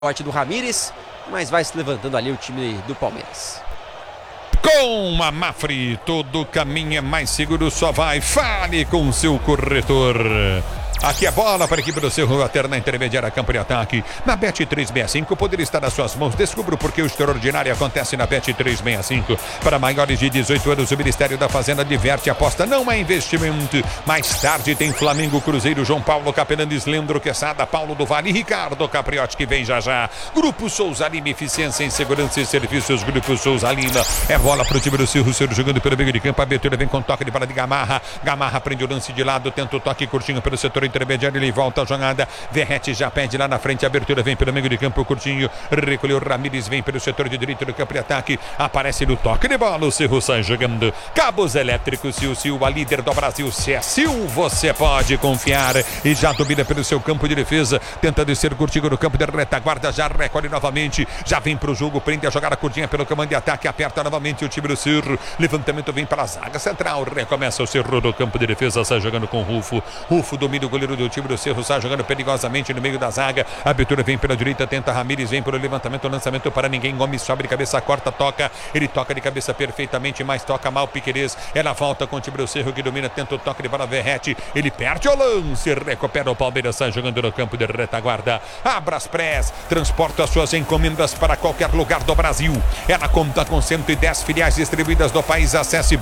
Corte do Ramires, mas vai se levantando ali o time do Palmeiras. Com a Mafre, todo caminho é mais seguro, só vai. Fale com seu corretor. Aqui é bola para a equipe do Cerro, até na intermediária, campo de ataque. Na Bet365, poder estar nas suas mãos. Descubra porque o extraordinário acontece na Bet365. Para maiores de 18 anos, o Ministério da Fazenda diverte a aposta. Não é investimento. Mais tarde tem Flamengo, Cruzeiro, João Paulo, Capelanes, Leandro Quesada, Paulo do Vale, Ricardo Capriotti, que vem já já. Grupo Souza Lima, eficiência em segurança e serviços. Grupo Souza Lima. É bola para o time do Cerro, Cerro jogando pelo meio de campo. A abertura vem com toque de bola de Gamarra. Gamarra prende o lance de lado, tenta o toque curtinho pelo setor intermediário, ele volta a jogada, Verrete já pede lá na frente, a abertura vem pelo meio de campo, curtinho, recolheu Ramires, vem pelo setor de direito do campo de ataque, aparece no toque de bola, o Cerro sai jogando, cabos elétricos, Sil, a líder do Brasil, se é Sil, você pode confiar, e já domina pelo seu campo de defesa, tenta descer curtinho no campo de retaguarda, já recolhe novamente, já vem pro jogo, prende a jogada curtinha pelo comando de ataque, aperta novamente o time do Cerro, levantamento vem para a zaga central, recomeça o Cerro do campo de defesa, sai jogando com Rufo domina o goleiro do time do Cerro, sai jogando perigosamente no meio da zaga, a abertura vem pela direita, tenta Ramires, vem pelo levantamento, lançamento para ninguém, Gomes sobe de cabeça, corta, toca, ele toca de cabeça perfeitamente, mas toca mal Piquerez, ela volta com o time do Cerro que domina, tenta o toque de bola, Verrete, ele perde o lance, recupera o Palmeiras, sai jogando no campo de retaguarda, Abraspress, transporta suas encomendas para qualquer lugar do Brasil, ela conta com 110 filiais distribuídas no país, acesse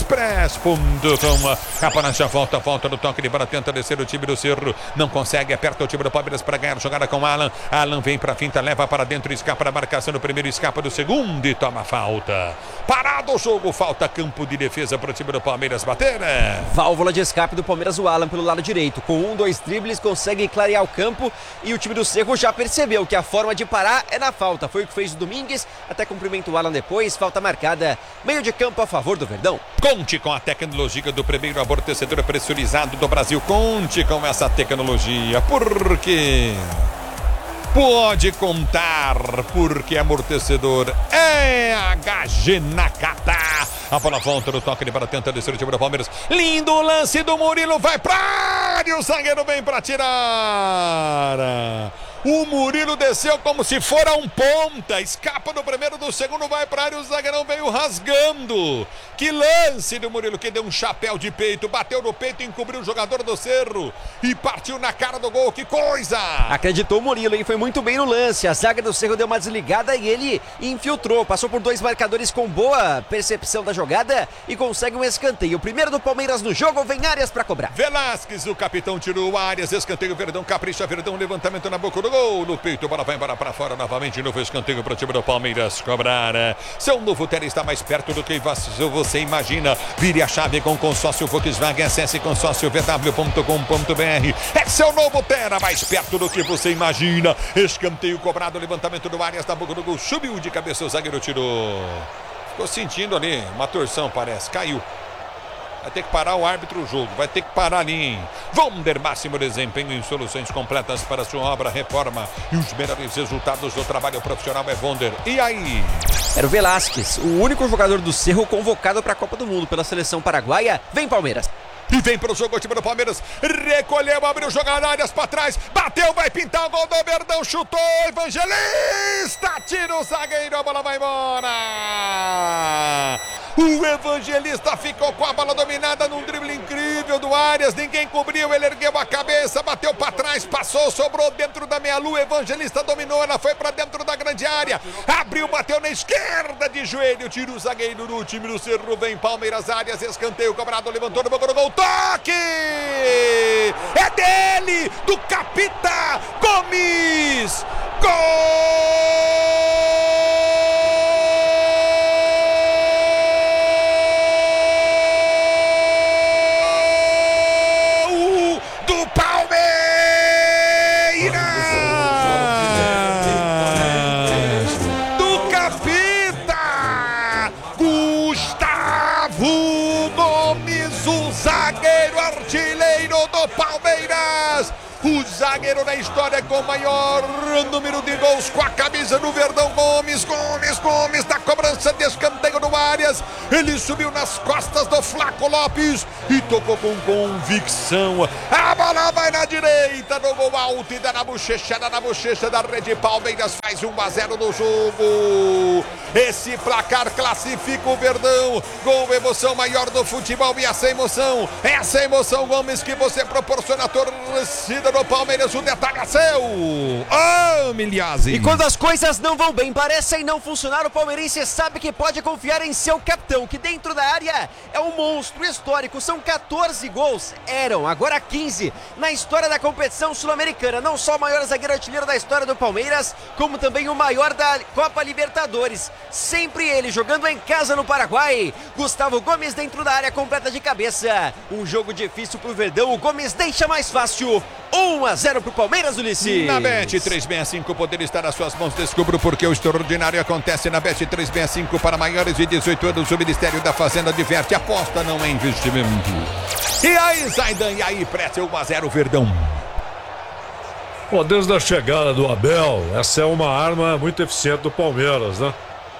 braspress.com, a Paraná volta no toque de bola, tenta descer o time do Cerro, não consegue, aperta o time do Palmeiras para ganhar jogada com Alan vem para finta, leva para dentro, escapa da marcação do primeiro, escapa do segundo e toma falta, parado o jogo, falta campo de defesa para o time do Palmeiras bater, Válvula de escape do Palmeiras, o Alan pelo lado direito, com 2 dribles consegue clarear o campo e o time do Cerro já percebeu que a forma de parar é na falta, foi o que fez o Domingues, até cumprimenta o Alan depois, falta marcada, meio de campo a favor do Verdão. Conte com a tecnologia do primeiro amortecedor pressurizado do Brasil, conte com essa tecnologia, porque pode contar, porque amortecedor é HG Nakata. A bola volta no toque de bola, tenta descer o time do Palmeiras, lindo lance do Murilo, vai pra área, o zagueiro vem pra tirar. O Murilo desceu como se fora um ponta, escapa do primeiro, do segundo, vai para a área, o zagueirão veio rasgando. Que lance do Murilo, que deu um chapéu de peito, bateu no peito, encobriu o jogador do Cerro e partiu na cara do gol, que coisa! Acreditou o Murilo, hein? Foi muito bem no lance, a zaga do Cerro deu uma desligada e ele infiltrou, passou por 2 marcadores com boa percepção da jogada e consegue um escanteio. O primeiro do Palmeiras no jogo, vem Arias para cobrar. Velasquez, o capitão, tirou Arias, escanteio, Verdão, capricha, Verdão, levantamento na boca do gol, no peito, a bola vai embora para fora novamente, novo escanteio para o time do Palmeiras cobrar. Seu novo Terra está mais perto do que você imagina. Vire a chave com consórcio Volkswagen, acesse consórciovw.com.br. É seu novo Terra, mais perto do que você imagina. Escanteio cobrado, levantamento do Arias na boca do gol, subiu de cabeça, o zagueiro tirou. Ficou sentindo ali uma torção, parece, caiu. Vai ter que parar o árbitro o jogo, vai ter que parar ali, hein? Vonder, máximo desempenho em soluções completas para sua obra, reforma e os melhores resultados do trabalho profissional é Vonder. E aí? Era o Velasquez, o único jogador do Cerro convocado para a Copa do Mundo pela seleção paraguaia. Vem Palmeiras! E vem pro jogo o time do Palmeiras, recolheu, abriu jogada, Arias pra trás, bateu, vai pintar o gol do Verdão, chutou, Evangelista, tira o zagueiro, a bola vai embora. O Evangelista ficou com a bola dominada num drible incrível do Arias, ninguém cobriu, ele ergueu a cabeça, bateu pra trás, passou, sobrou dentro da meia-lua, Evangelista dominou, ela foi pra dentro da grande área, abriu, bateu na esquerda de joelho, tira o zagueiro do time do Cerro, vem Palmeiras, Arias, escanteio cobrado, levantou no boca do gol, toque! É dele, do Capita Gomes! Gol do Palmeiras! Do Capita Gustavo Gomes, o zagueiro artilheiro do Palmeiras, o zagueiro da história com maior número de gols com a camisa do Verdão, Gomes, da cobrança de escanteio do Arias, pés, ele subiu nas costas do Flaco Lopes e tocou com convicção. A bola vai na direita, no gol alto e dá na bochecha da rede. Palmeiras faz 1-0 no jogo. Esse placar classifica o Verdão. Gol, emoção maior do futebol e essa emoção, Gomes, que você proporciona a torcida do Palmeiras. O detalhe é seu. Oh, Miliazzi. E quando as coisas não vão bem, parecem não funcionar, o palmeirense sabe que pode confiar em seu capitão, que dentro da área é um monstro histórico. São 14 gols, eram agora 15 na história da competição sul-americana. Não só o maior zagueiro artilheiro da história do Palmeiras, como também o maior da Copa Libertadores. Sempre ele jogando em casa no Paraguai. Gustavo Gomes dentro da área, completa de cabeça. Um jogo difícil pro Verdão, o Gomes deixa mais fácil. 1-0 pro Palmeiras, Ulisses. Na Bet365, o poder está nas suas mãos. Descubra porque o extraordinário acontece na Bet365. Para maiores de 18 anos, o Ministério da Fazenda diverte. Aposta não é investimento. E aí, Zaidan, e aí, Pretzel, 1-0 Verdão. Bom, desde a chegada do Abel, essa é uma arma muito eficiente do Palmeiras, né?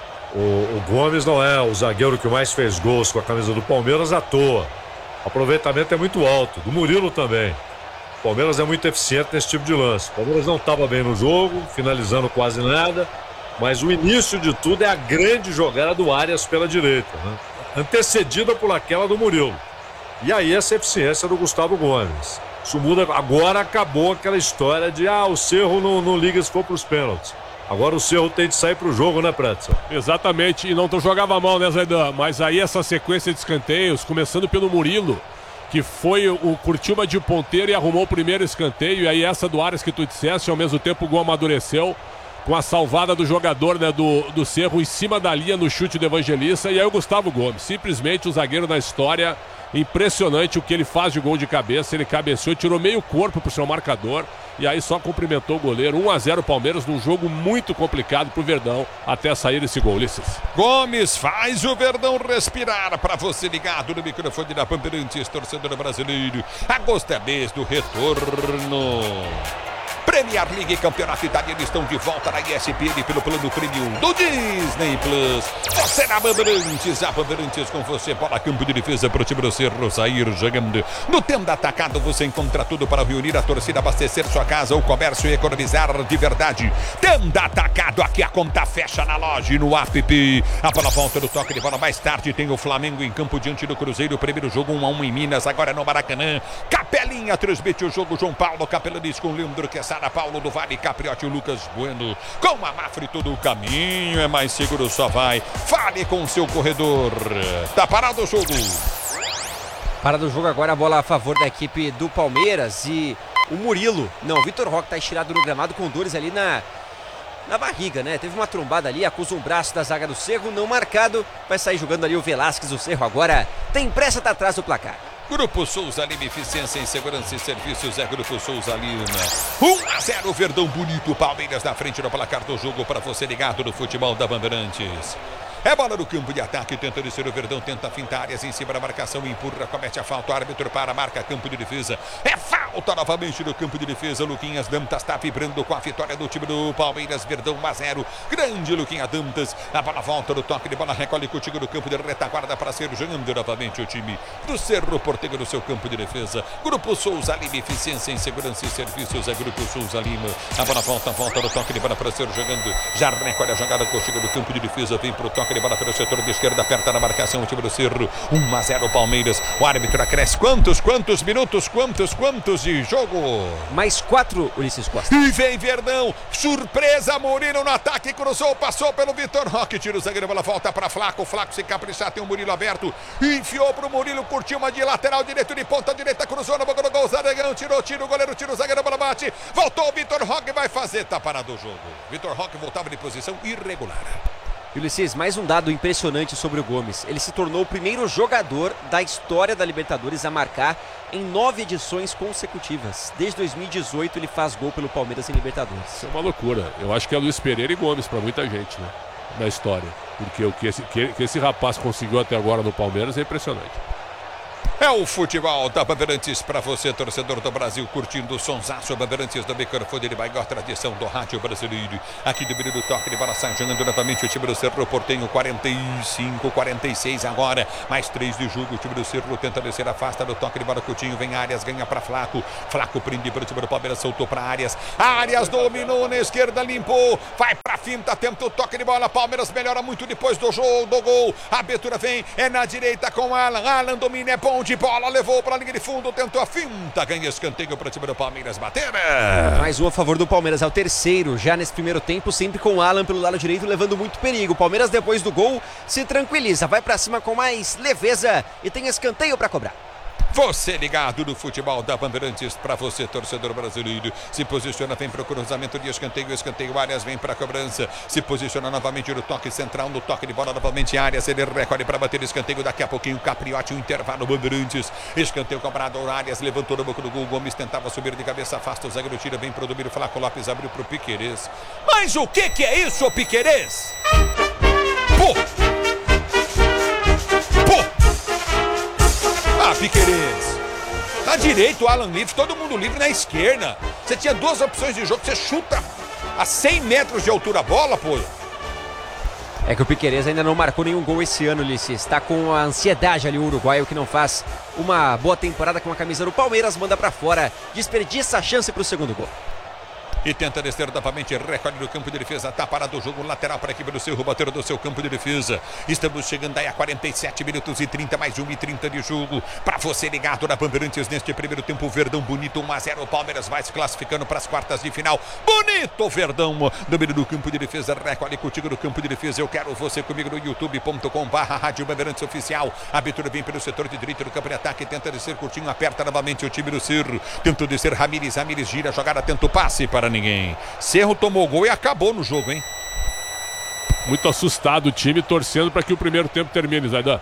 O Gomes não é o zagueiro que mais fez gols com a camisa do Palmeiras à toa. O aproveitamento é muito alto, do Murilo também. O Palmeiras é muito eficiente nesse tipo de lance. O Palmeiras não estava bem no jogo, finalizando quase nada, mas o início de tudo é a grande jogada do Arias pela direita, né? Antecedida por aquela do Murilo. E aí essa eficiência do Gustavo Gomes. Isso muda, agora acabou aquela história de o Cerro não liga se for para os pênaltis. Agora o Cerro tem de sair pro jogo, né, Pretzel? Exatamente, e não jogava mal, né, Zaidan? Mas aí essa sequência de escanteios, começando pelo Murilo, que curtiu uma de ponteiro e arrumou o primeiro escanteio, e aí essa do Arias que tu disseste, ao mesmo tempo o gol amadureceu, com a salvada do jogador, né, do Cerro em cima da linha no chute do Evangelista, e aí o Gustavo Gomes, simplesmente o zagueiro da história, impressionante o que ele faz de gol de cabeça, ele cabeceou, tirou meio corpo pro seu marcador, e aí só cumprimentou o goleiro. 1-0 Palmeiras num jogo muito complicado pro Verdão até sair esse gol, Ulisses. Gomes faz o Verdão respirar. Para você ligado no microfone da Bandeirantes, torcedor brasileiro. Agosto é mês do retorno. Premier League, Campeonato Italiano estão de volta na ESPN pelo plano premium do Disney Plus. Você na Bandeirantes, a Bandeirantes com você, bola campo de defesa para o time do Cerro sair jogando. No Tenda Atacado você encontra tudo para reunir a torcida, abastecer sua casa, o comércio e economizar de verdade. Tenda Atacado, aqui a conta fecha na loja e no app. A bola volta do toque de bola mais tarde, tem o Flamengo em campo diante do Cruzeiro, o primeiro jogo 1-1 em Minas, agora no Maracanã. Capelinha transmite o jogo, João Paulo Capelanes com Leandro Quesada, Paulo do Vale, Capriotti e Lucas Bueno. Com a Mafre todo o caminho é mais seguro, só vai. Fale com o seu corredor. Tá parado o jogo. Parado o jogo agora, a bola a favor da equipe do Palmeiras e o Murilo. Não, o Vitor Roque tá estirado no gramado com dores ali na barriga, né? Teve uma trombada ali, acusa um braço da zaga do Cerro, não marcado. Vai sair jogando ali o Velasquez, o Cerro agora tem pressa, tá atrás do placar. Grupo Souza Lima, eficiência em segurança e serviços é Grupo Souza Lima. 1-0 Verdão bonito, Palmeiras na frente no placar do jogo para você ligado no futebol da Bandeirantes. É bola no campo de ataque, tenta descer o Verdão, tenta fintar áreas em cima da marcação, empurra, comete a falta, o árbitro para, marca campo de defesa. É falta novamente no campo de defesa, Luquinhas Dantas está vibrando com a vitória do time do Palmeiras, Verdão 1-0. Grande Luquinhas Dantas, a bola volta no toque de bola, recolhe contigo no campo de retaguarda para ser jogando novamente o time do Cerro Porteiro no seu campo de defesa. Grupo Souza Lima, eficiência em segurança e serviços é Grupo Souza Lima. A bola volta no toque de bola para ser jogando, já recolhe a jogada contigo no campo de defesa, vem pro toque de bola pelo setor de esquerda, aperta na marcação o time do Cerro. 1-0 Palmeiras. O árbitro acresce quantos minutos, quantos de jogo? Mais 4, Ulisses Costa. E vem Verdão, surpresa, Murilo no ataque, cruzou, passou pelo Vitor Roque, tira o zagueiro, bola volta para Flaco, Flaco se caprichar, tem o Murilo aberto, enfiou pro Murilo, curtiu uma de lateral direito, de ponta direita, cruzou no boca do gol, Zaregão, tirou, o goleiro, tira o zagueiro, bola bate, voltou o Vitor Roque, vai fazer, tá parado o jogo. Vitor Roque voltava de posição irregular. Ulisses, mais um dado impressionante sobre o Gomes. Ele se tornou o primeiro jogador da história da Libertadores a marcar em 9 edições consecutivas. Desde 2018 ele faz gol pelo Palmeiras em Libertadores. Isso é uma loucura. Eu acho que é Luiz Pereira e Gomes para muita gente, né? Na história. Porque o que esse rapaz conseguiu até agora no Palmeiras é impressionante. É o futebol da Bandeirantes para você, torcedor do Brasil, curtindo o sonsaço Bandeirantes do microfone de maior tradição do rádio brasileiro. Aqui do meio do toque de bola, sai jogando novamente o time do Cerro Porteño, 45, 46 agora, mais 3 de jogo. O time do Cerro tenta descer, afasta do toque de bola. Coutinho vem Arias, ganha para Flaco. Flaco prende para o time do Palmeiras, soltou para Arias. Arias dominou na esquerda, limpou, vai para finta, tenta o toque de bola. Palmeiras melhora muito depois do jogo, do gol. A abertura vem, é na direita com Alan. Alan domina, é bom de bola, levou para a linha de fundo, tentou a finta, ganha escanteio para o time do Palmeiras bater. Mais um a favor do Palmeiras, é o terceiro já nesse primeiro tempo, sempre com o Alan pelo lado direito, levando muito perigo. O Palmeiras, depois do gol, se tranquiliza, vai para cima com mais leveza e tem escanteio para cobrar. Você ligado no futebol da Bandeirantes, para você, torcedor brasileiro. Se posiciona, vem para o cruzamento de escanteio. Escanteio, Arias vem para a cobrança. Se posiciona novamente no toque central, no toque de bola novamente. Arias, ele recolhe para bater escanteio. Daqui a pouquinho, Capriotti, o intervalo, Bandeirantes. Escanteio cobrado, Arias levantou no boca do gol. Gomes tentava subir de cabeça, afasta o zagueiro, tira, vem para o domínio. Flaco Lopes abriu para o Piquerez. Mas o que é isso, Piquerez? Pô! Piquerez, na direita o Alan livre, todo mundo livre na esquerda. Você tinha duas opções de jogo, você chuta a 100 metros de altura a bola, pô. É que o Piquerez ainda não marcou nenhum gol esse ano, Ulisses. Está com a ansiedade ali o uruguaio, que não faz uma boa temporada com a camisa do Palmeiras, manda pra fora, desperdiça a chance pro segundo gol. E tenta descer novamente, recolhe no campo de defesa, tá parado o jogo lateral para a equipe do Cerro, bater do seu campo de defesa. Estamos chegando aí a 47 minutos e 30, mais 1:30 de jogo. Para você ligado na Bandeirantes neste primeiro tempo, Verdão bonito, 1-0, o Palmeiras vai se classificando para as quartas de final. Bonito, Verdão, no meio do campo de defesa, recolhe contigo no campo de defesa. Eu quero você comigo no youtube.com/Rádio Bandeirantes Oficial. A abertura vem pelo setor de direito do campo de ataque, tenta descer curtinho, aperta novamente o time do Cerro. Tenta descer Ramires gira a jogada, tenta o passe para ninguém. Cerro tomou gol e acabou no jogo, hein? Muito assustado o time, torcendo para que o primeiro tempo termine, Zaidan.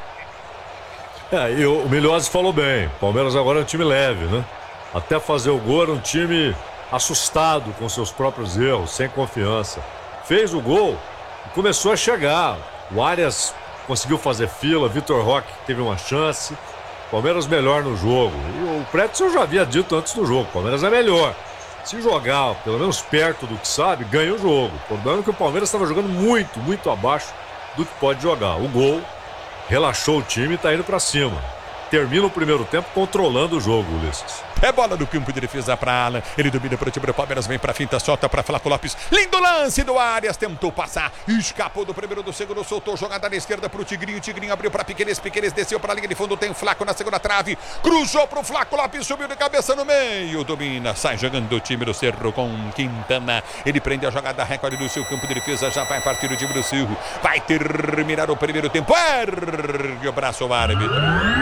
E o Milhozzi falou bem. O Palmeiras agora é um time leve, né? Até fazer o gol era um time assustado com seus próprios erros, sem confiança. Fez o gol e começou a chegar. O Arias conseguiu fazer fila, Vitor Roque teve uma chance. Palmeiras melhor no jogo. E o Pretzel eu já havia dito antes do jogo, o Palmeiras é melhor. Se jogar, pelo menos perto do que sabe, ganha o jogo. O problema é que o Palmeiras estava jogando muito abaixo do que pode jogar. O gol relaxou o time e está indo para cima. Termina o primeiro tempo controlando o jogo, Ulisses. É bola no campo de defesa para Alan. Ele domina para o time do Palmeiras, vem para a finta, solta para Flaco Lopes. Lindo lance do Arias, tentou passar, escapou do primeiro, do segundo, soltou jogada na esquerda para o Tigrinho. Tigrinho abriu para Piquerez, Piquerez desceu para a linha de fundo, tem o Flaco na segunda trave, cruzou para o Flaco Lopes, subiu de cabeça no meio, domina, sai jogando o time do Cerro com Quintana. Ele prende a jogada, recorde do seu campo de defesa, já vai partir o time do Cerro. Vai terminar o primeiro tempo. Ergue o braço o árbitro.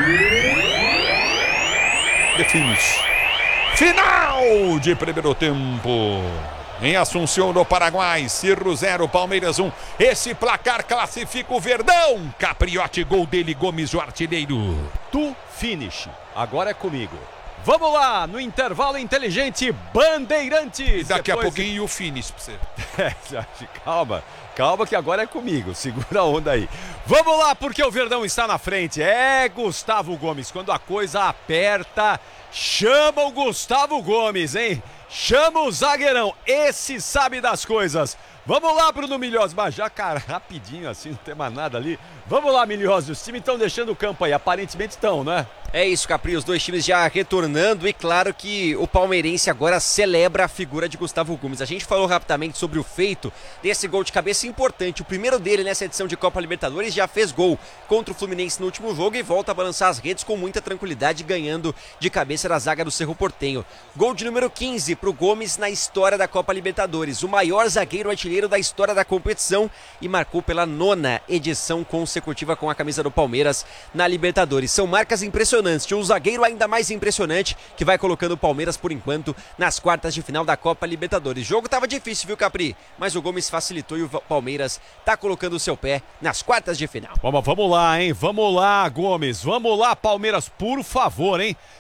Define. Final de primeiro tempo. Em Assunção, no Paraguai, Cerro 0, Palmeiras 1. Esse placar classifica o Verdão. Capriotti, gol dele, Gomes, o artilheiro. Tu finish. Agora é comigo. Vamos lá, no intervalo inteligente, Bandeirantes. E daqui a pouquinho o finish pra você. Calma que agora é comigo. Segura a onda aí. Vamos lá, porque o Verdão está na frente. É Gustavo Gomes. Quando a coisa aperta, chama o Gustavo Gomes, hein? Chama o zagueirão. Esse sabe das coisas. Vamos lá, Bruno Milhozzi. Mas já, cara, rapidinho assim, não tem mais nada ali. Vamos lá, Milhozzi. Os times estão deixando o campo aí. Aparentemente estão, né? É isso, Capri, os dois times já retornando e claro que o palmeirense agora celebra a figura de Gustavo Gomes. A gente falou rapidamente sobre o feito desse gol de cabeça importante. O primeiro dele nessa edição de Copa Libertadores, já fez gol contra o Fluminense no último jogo e volta a balançar as redes com muita tranquilidade, ganhando de cabeça da zaga do Cerro Porteño. Gol de número 15 para o Gomes na história da Copa Libertadores. O maior zagueiro artilheiro da história da competição e marcou pela 9ª edição consecutiva com a camisa do Palmeiras na Libertadores. São marcas impressionantes. O zagueiro ainda mais impressionante que vai colocando o Palmeiras por enquanto nas quartas de final da Copa Libertadores. O jogo tava difícil, viu, Capri? Mas o Gomes facilitou e o Palmeiras tá colocando o seu pé nas quartas de final. Vamos lá, hein? Vamos lá, Gomes. Vamos lá, Palmeiras, por favor, hein?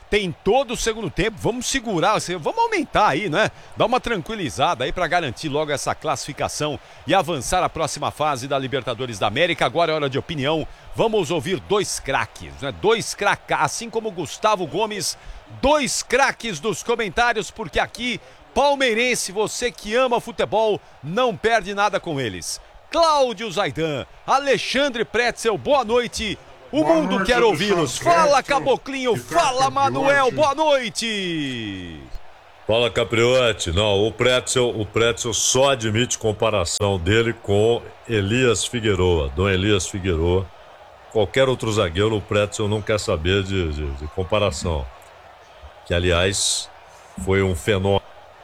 tem todo o segundo tempo, vamos segurar, vamos aumentar aí, né? Dar uma tranquilizada aí para garantir logo essa classificação e avançar à próxima fase da Libertadores da América. Agora é hora de opinião, vamos ouvir dois craques, né? Dois craques, assim como Gustavo Gomes, dois craques dos comentários, porque aqui, palmeirense, você que ama futebol, não perde nada com eles. Cláudio Zaidan, Alexandre Pretzel, boa noite. O mundo quer ouvi-los. Fala, Caboclinho. Fala, Manuel. Boa noite. Fala, Capriotti. Não, o Pretzel só admite comparação dele com Elias Figueroa, Dom Elias Figueroa. Qualquer outro zagueiro, o Pretzel não quer saber de comparação. Que, aliás, foi um fenômeno.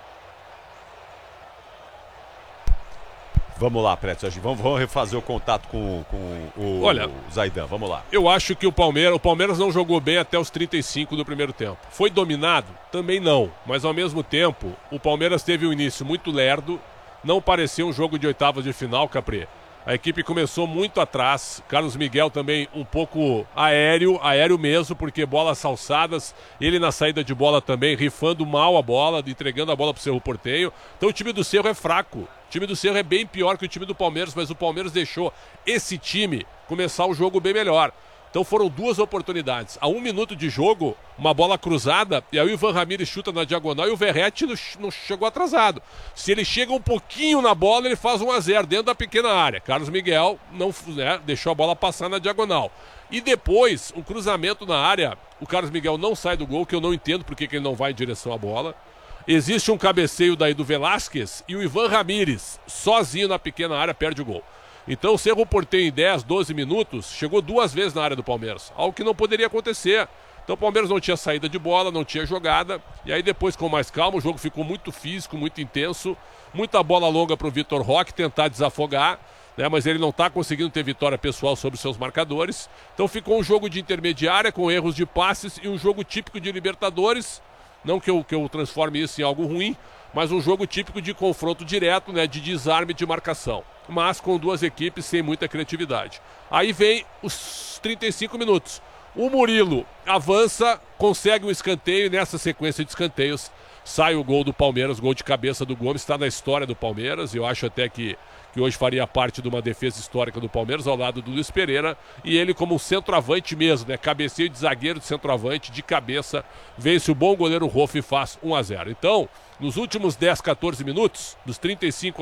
Vamos lá, Pretzel. Vamos refazer o contato com o Zaidan. Vamos lá. Eu acho que o Palmeiras não jogou bem até os 35 do primeiro tempo. Foi dominado? Também não. Mas, ao mesmo tempo, o Palmeiras teve um início muito lerdo. Não parecia um jogo de oitavas de final, Capri. A equipe começou muito atrás. Carlos Miguel também um pouco aéreo mesmo, porque bolas alçadas. Ele na saída de bola também, rifando mal a bola, entregando a bola para o Cerro Porteño. Então o time do Cerro é fraco. O time do Cerro é bem pior que o time do Palmeiras, mas o Palmeiras deixou esse time começar o jogo bem melhor. Então foram duas oportunidades. A 1 minuto de jogo, uma bola cruzada, e aí o Ivan Ramírez chuta na diagonal e o Verratti não chegou atrasado. Se ele chega um pouquinho na bola, ele faz 1-0 dentro da pequena área. Carlos Miguel não, deixou a bola passar na diagonal. E depois, um cruzamento na área, o Carlos Miguel não sai do gol, que eu não entendo porque que ele não vai em direção à bola. Existe um cabeceio daí do Velasquez e o Ivan Ramírez, sozinho na pequena área, perde o gol. Então o Cerro Porteño em 10, 12 minutos chegou 2 vezes na área do Palmeiras, algo que não poderia acontecer. Então o Palmeiras não tinha saída de bola, não tinha jogada, e aí depois com mais calma o jogo ficou muito físico, muito intenso, muita bola longa para o Vitor Roque tentar desafogar, né, mas ele não está conseguindo ter vitória pessoal sobre seus marcadores. Então ficou um jogo de intermediária com erros de passes e um jogo típico de Libertadores, não que eu transforme isso em algo ruim, mas um jogo típico de confronto direto, né, de desarme de marcação, mas com duas equipes sem muita criatividade. Aí vem os 35 minutos. O Murilo avança, consegue um escanteio e nessa sequência de escanteios sai o gol do Palmeiras, gol de cabeça do Gomes, está na história do Palmeiras. Eu acho até que hoje faria parte de uma defesa histórica do Palmeiras ao lado do Luiz Pereira, e ele como um centroavante mesmo, né? Cabeceio de zagueiro de centroavante, de cabeça, vence o bom goleiro Rolf e faz 1-0. Então, nos últimos 10, 14 minutos, dos 35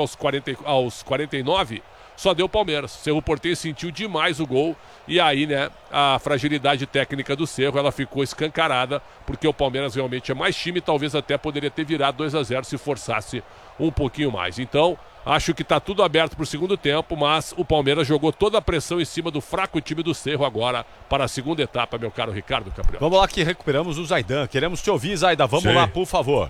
aos 49, só deu Palmeiras. Cerro Porteño sentiu demais o gol e aí, né, a fragilidade técnica do Cerro, ela ficou escancarada, porque o Palmeiras realmente é mais time e talvez até poderia ter virado 2-0 se forçasse um pouquinho mais. Então, acho que está tudo aberto para o segundo tempo, mas o Palmeiras jogou toda a pressão em cima do fraco time do Cerro agora para a segunda etapa, meu caro Ricardo Caprioli. Vamos lá que recuperamos o Zaidan. Queremos te ouvir, Zaidan. Vamos lá, por favor.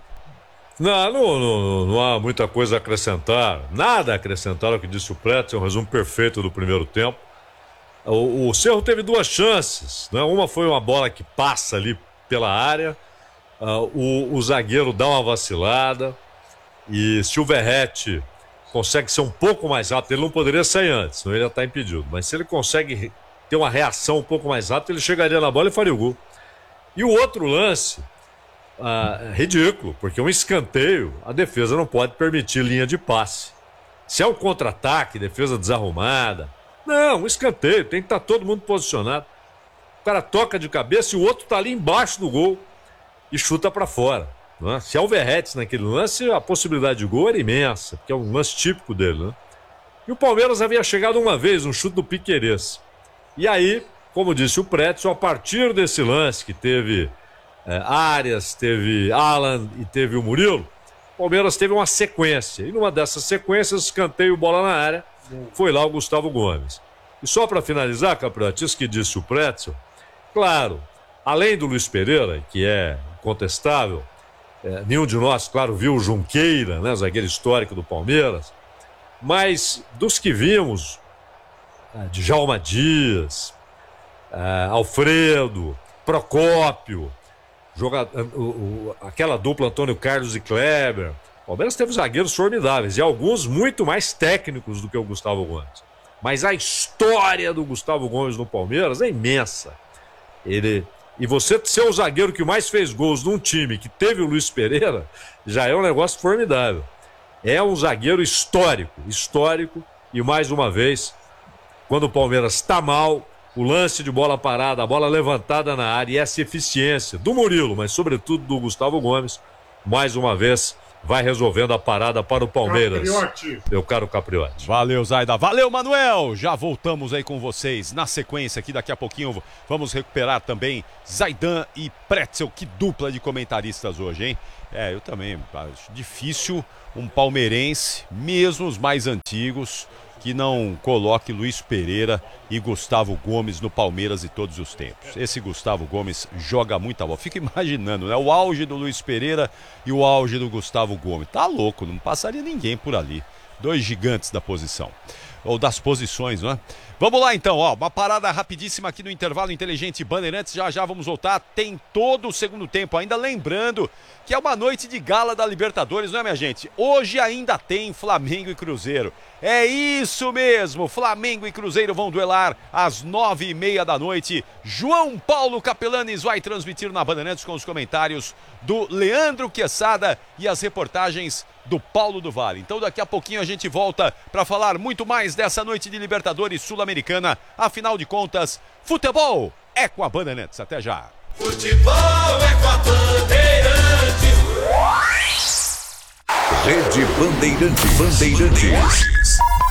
Não há muita coisa a acrescentar, nada a acrescentar ao que disse o Pretzel, um resumo perfeito do primeiro tempo. O Cerro teve 2 chances, né? Uma foi uma bola que passa ali pela área, o zagueiro dá uma vacilada, e se o Verratti consegue ser um pouco mais rápido, ele não poderia sair antes, senão ele já está impedido, mas se ele consegue ter uma reação um pouco mais rápida, ele chegaria na bola e faria o gol. E o outro lance, ridículo, porque um escanteio, a defesa não pode permitir linha de passe. Se é um contra-ataque, defesa desarrumada, não, um escanteio, tem que estar todo mundo posicionado. O cara toca de cabeça e o outro está ali embaixo do gol e chuta para fora. Né? Se é o Verratti naquele lance, a possibilidade de gol era imensa, porque é um lance típico dele. Né? E o Palmeiras havia chegado uma vez, um chute do Piquerez. E aí, como disse o Pretzel, a partir desse lance que teve Arias, teve Alan e teve o Murilo, o Palmeiras teve uma sequência. E numa dessas sequências, escanteio, bola na área, foi lá o Gustavo Gomes. E só para finalizar, Capriotti, isso que disse o Pretzel, claro, além do Luiz Pereira, que é incontestável, nenhum de nós, claro, viu o Junqueira, né, zagueiro histórico do Palmeiras, mas dos que vimos, Djalma Dias, Alfredo, Procópio, aquela dupla Antônio Carlos e Kleber, o Palmeiras teve zagueiros formidáveis e alguns muito mais técnicos do que o Gustavo Gomes. Mas a história do Gustavo Gomes no Palmeiras é imensa. Ele E você ser o zagueiro que mais fez gols num time que teve o Luiz Pereira, já é um negócio formidável. É um zagueiro histórico, e mais uma vez, quando o Palmeiras está mal, o lance de bola parada, a bola levantada na área e essa eficiência do Murilo, mas sobretudo do Gustavo Gomes, mais uma vez vai resolvendo a parada para o Palmeiras. Capriotti. Meu caro Capriotti. Valeu, Zaida. Valeu, Manuel. Já voltamos aí com vocês. Na sequência aqui, daqui a pouquinho, vamos recuperar também Zaidan e Pretzel. Que dupla de comentaristas hoje, hein? Eu também acho difícil um palmeirense, mesmo os mais antigos, que não coloque Luiz Pereira e Gustavo Gomes no Palmeiras de todos os tempos. Esse Gustavo Gomes joga muita bola. Fico imaginando, né? O auge do Luiz Pereira e o auge do Gustavo Gomes. Tá louco, não passaria ninguém por ali. Dois gigantes da posição. Ou das posições, não é? Vamos lá então, ó, uma parada rapidíssima aqui no intervalo inteligente Bandeirantes, já vamos voltar, tem todo o segundo tempo ainda, lembrando que é uma noite de gala da Libertadores, não é, minha gente? Hoje ainda tem Flamengo e Cruzeiro, é isso mesmo, Flamengo e Cruzeiro vão duelar às 9h30 da noite, João Paulo Capelanes vai transmitir na Bandeirantes com os comentários do Leandro Quesada e as reportagens do Paulo do Vale. Então daqui a pouquinho a gente volta para falar muito mais dessa noite de Libertadores Sul-Americana. Afinal de contas, futebol é com a Bandeirantes. Até já. Futebol é com a Bandeirantes. Rede Bandeirantes.